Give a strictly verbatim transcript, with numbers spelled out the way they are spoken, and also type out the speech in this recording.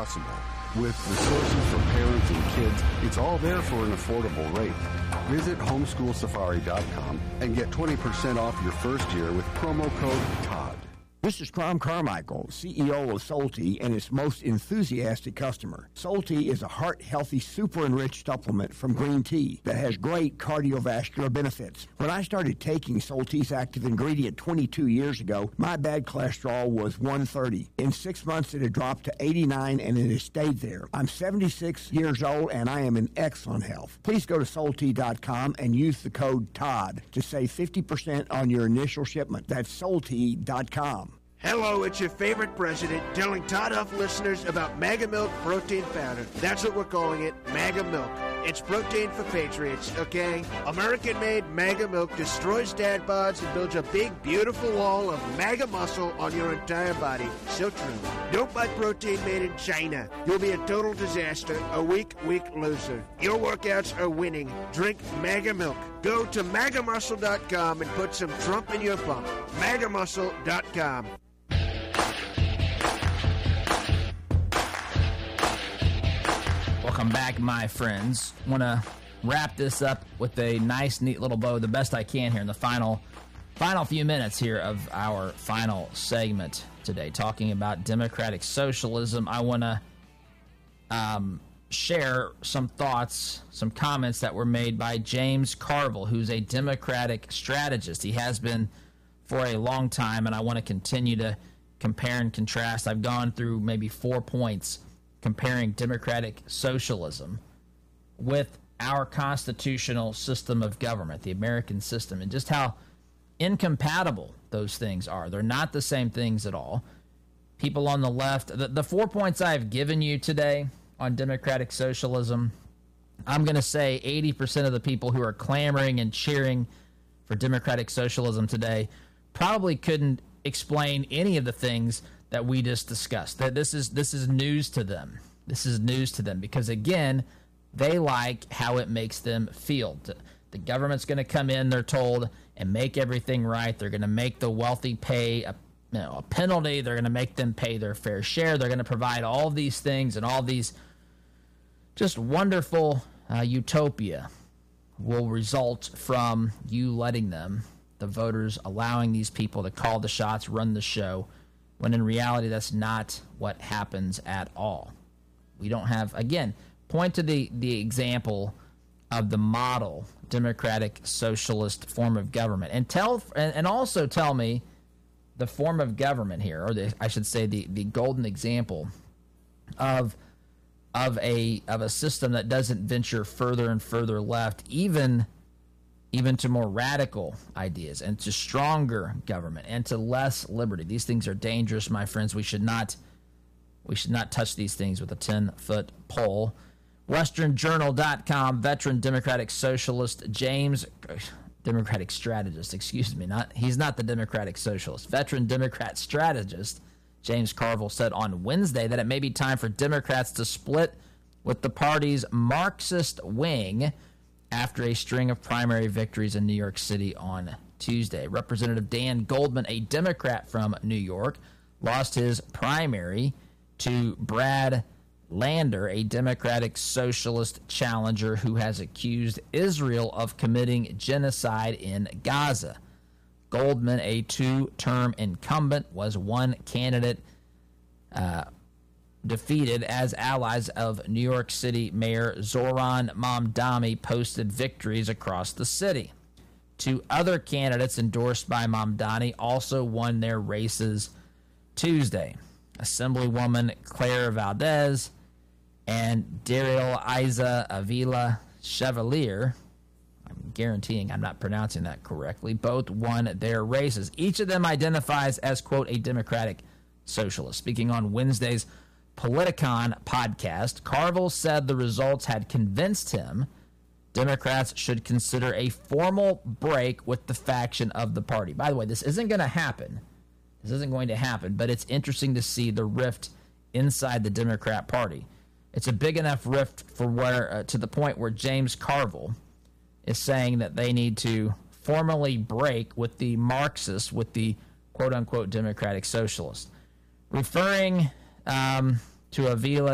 possible. With resources for parents and kids, it's all there for an affordable rate. Visit homeschool safari dot com and get twenty percent off your first year with promo code TODD. This is Crom Carmichael, C E O of Solti and its most enthusiastic customer. Solti is a heart-healthy, super-enriched supplement from green tea that has great cardiovascular benefits. When I started taking Solti's active ingredient twenty-two years ago, my bad cholesterol was one thirty. In six months, it had dropped to eighty-nine, and it has stayed there. I'm seventy-six years old, and I am in excellent health. Please go to Solti dot com and use the code TODD to save fifty percent on your initial shipment. That's Solti dot com. Hello, it's your favorite president telling Todd Huff listeners about Mega Milk Protein Powder. That's what we're calling it, Mega Milk. It's protein for patriots, okay? American-made Mega Milk destroys dad bods and builds a big, beautiful wall of mega muscle on your entire body. So true. Don't buy protein made in China. You'll be a total disaster, a weak, weak loser. Your workouts are winning. Drink Mega Milk. Go to maga muscle dot com and put some Trump in your pump. maga muscle dot com. Welcome back, my friends. Want to wrap this up with a nice, neat little bow, the best I can here in the final, final few minutes here of our final segment today, talking about democratic socialism. I want to um, share some thoughts, some comments that were made by James Carville, who's a democratic strategist. He has been for a long time, and I want to continue to compare and contrast. I've gone through maybe four points comparing democratic socialism with our constitutional system of government, the American system, and just how incompatible those things are. They're not the same things at all. People on the left, the, the four points I've given you today on democratic socialism, I'm going to say eighty percent of the people who are clamoring and cheering for democratic socialism today probably couldn't explain any of the things that we just discussed. That this is this is news to them. This is news to them because, again, they like how it makes them feel. The government's going to come in, they're told, and make everything right. They're going to make the wealthy pay a, you know, a penalty. They're going to make them pay their fair share. They're going to provide all these things, and all these just wonderful uh, utopia will result from you letting them, the voters, allowing these people to call the shots, run the show, when in reality that's not what happens at all. We don't have, again, point to the, the example of the model democratic socialist form of government, and tell and, and also tell me the form of government here, or the, I should say the, the golden example of of a of a system that doesn't venture further and further left, even even to more radical ideas, and to stronger government, and to less liberty. These things are dangerous, my friends. We should not we should not touch these things with a ten-foot pole. Western Journal dot com, veteran Democratic Socialist James, Democratic strategist, excuse me, not he's not the Democratic Socialist. Veteran Democrat strategist James Carville said on Wednesday that it may be time for Democrats to split with the party's Marxist wing after a string of primary victories in New York City on Tuesday. Representative Dan Goldman, a Democrat from New York, lost his primary to Brad Lander, a Democratic Socialist challenger who has accused Israel of committing genocide in Gaza. Goldman, a two-term incumbent, was one candidate uh, defeated as allies of New York City Mayor Zoran Mamdani posted victories across the city. Two other candidates endorsed by Mamdani also won their races Tuesday. Assemblywoman Claire Valdez and Daryl Isa Avila Chevalier, I'm guaranteeing I'm not pronouncing that correctly, both won their races. Each of them identifies as, quote, a Democratic Socialist. Speaking on Wednesday's Politicon podcast, Carville said the results had convinced him Democrats should consider a formal break with the faction of the party. By the way, this isn't going to happen. This isn't going to happen, but it's interesting to see the rift inside the Democrat Party. It's a big enough rift for where, uh, to the point where James Carville is saying that they need to formally break with the Marxists, with the quote-unquote Democratic Socialists. Referring um, to Avila